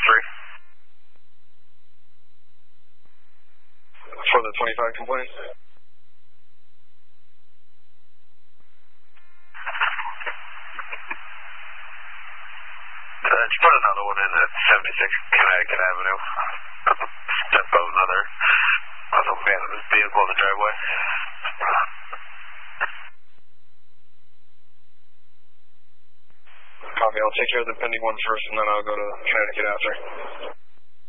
For the 25 complaint? Just put another one in at 76 Connecticut Avenue. Tempo another abandoned vehicle in the driveway. Copy, I'll take care of the pending one first and then I'll go to Connecticut after.